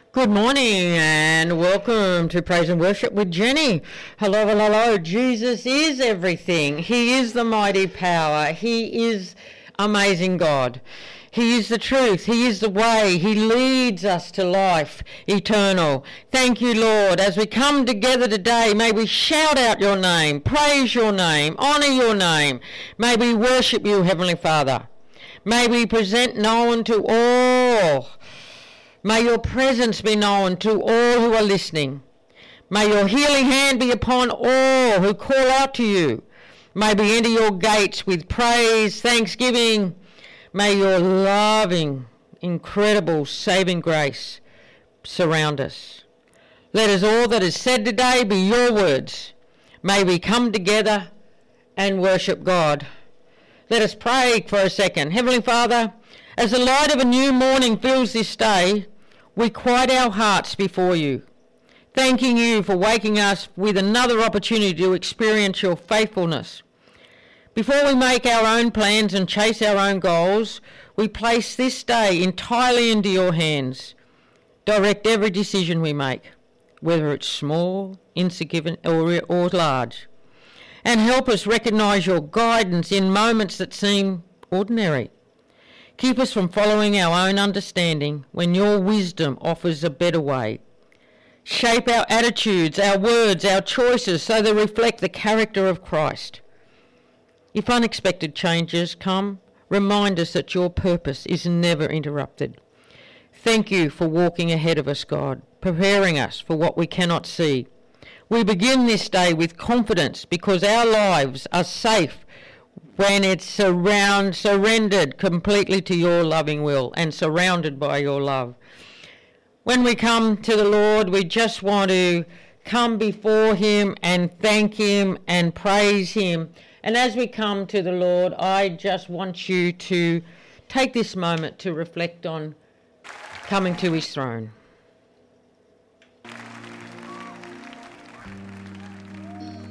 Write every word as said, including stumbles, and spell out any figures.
Good morning and welcome to Praise and Worship with Jenny. Hello, hello, hello. Jesus is everything. He is the mighty power. He is amazing God. He is the truth. He is the way. He leads us to life eternal. Thank you, Lord. As we come together today, may we shout out your name, praise your name, honour your name. May we worship you, Heavenly Father. May we present known to all. May your presence be known to all who are listening. May your healing hand be upon all who call out to you. May we enter your gates with praise, thanksgiving. May your loving, incredible, saving grace surround us. Let us all that is said today be your words. May we come together and worship God. Let us pray for a second. Heavenly Father, as the light of a new morning fills this day, we quiet our hearts before you, thanking you for waking us with another opportunity to experience your faithfulness. Before we make our own plans and chase our own goals, we place this day entirely into your hands. Direct every decision we make, whether it's small, insignificant, or, or large, and help us recognise your guidance in moments that seem ordinary. Keep us from following our own understanding when your wisdom offers a better way. Shape our attitudes, our words, our choices so they reflect the character of Christ. If unexpected changes come, remind us that your purpose is never interrupted. Thank you for walking ahead of us, God, preparing us for what we cannot see. We begin this day with confidence because our lives are safe when it's surround, surrendered completely to your loving will and surrounded by your love. When we come to the Lord, we just want to come before him and thank him and praise him. And as we come to the Lord, I just want you to take this moment to reflect on coming to his throne.